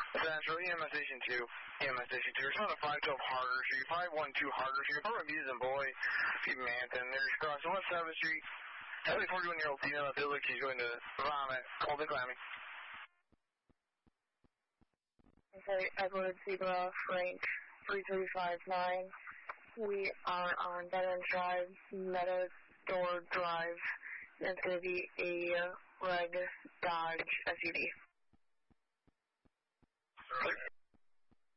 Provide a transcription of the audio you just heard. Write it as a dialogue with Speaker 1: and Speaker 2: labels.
Speaker 1: Central, EMS Station 2. EMS Station 2. You're showing a 512 Harder Street, 512 Harder Street. Apartment B is in Boy, Pete Manton. There's crossing West 7th Street. Heavily 41-year-old female that looks like she's going to vomit. Cold and clammy.
Speaker 2: Okay, Edward Zebra, Frank, 3359. We are on Veterans Drive, Metador Drive. It's going to be a red Dodge SUV.